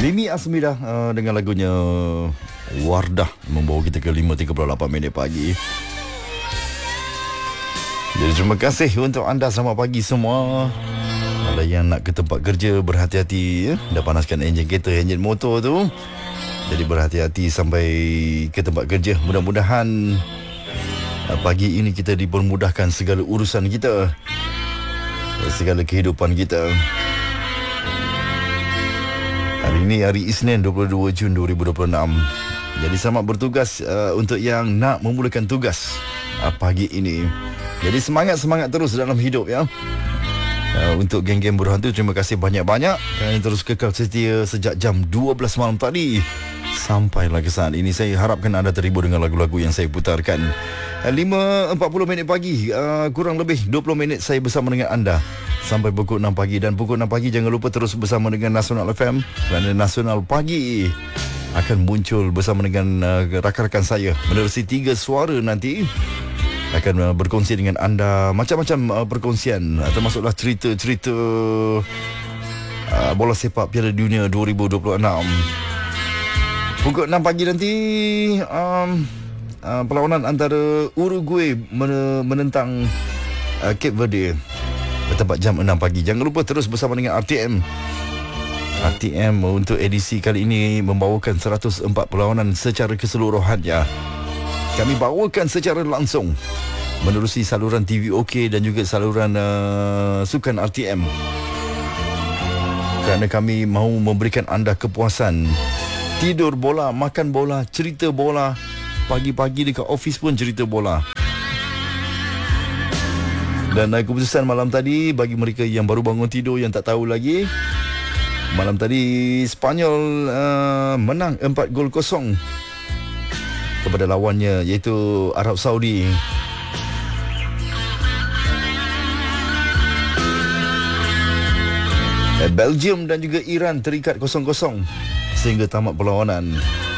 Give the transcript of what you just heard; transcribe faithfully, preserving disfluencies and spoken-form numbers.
Mimi Asmidah uh, dengan lagunya Wardah membawa kita ke lima tiga puluh lapan minit pagi. Jadi terima kasih untuk anda, selamat pagi semua. Ada yang nak ke tempat kerja, berhati-hati ya. Dah panaskan enjin kereta, enjin motor tu. Jadi berhati-hati sampai ke tempat kerja. Mudah-mudahan uh, pagi ini kita dipermudahkan segala urusan kita, segala kehidupan kita. Hari ini hari Isnin dua puluh dua Jun dua ribu dua puluh enam. Jadi selamat bertugas uh, untuk yang nak memulakan tugas uh, pagi ini. Jadi semangat-semangat terus dalam hidup ya. Uh, untuk geng-geng Buruhan tu, terima kasih banyak-banyak kerana terus kekal setia sejak jam dua belas malam tadi sampailah ke saat ini. Saya harapkan anda terhibur dengan lagu-lagu yang saya putarkan. uh, lima empat puluh minit pagi, uh, kurang lebih dua puluh minit saya bersama dengan anda sampai pukul enam pagi. Dan pukul enam pagi jangan lupa terus bersama dengan Nasional F M, kerana Nasional Pagi akan muncul bersama dengan uh, rakan-rakan saya menerusi tiga suara nanti. Akan uh, berkongsi dengan anda macam-macam uh, perkongsian, uh, termasuklah cerita-cerita uh, bola sepak Piala Dunia dua ribu dua puluh enam. Pukul enam pagi nanti um, uh, perlawanan antara Uruguay men- menentang uh, Cape Verde tepat jam enam pagi. Jangan lupa terus bersama dengan R T M. R T M untuk edisi kali ini membawakan seratus empat perlawanan secara keseluruhannya. Kami bawakan secara langsung menerusi saluran T V OK dan juga saluran uh, sukan R T M. Kerana kami mahu memberikan anda kepuasan. Tidur bola, makan bola, cerita bola. Pagi-pagi dekat office pun cerita bola. Dan uh, keputusan malam tadi bagi mereka yang baru bangun tidur, yang tak tahu lagi, malam tadi Spanyol uh, menang empat gol kosong kepada lawannya, iaitu Arab Saudi. uh, Belgium dan juga Iran terikat kosong kosong sehingga tamat perlawanan.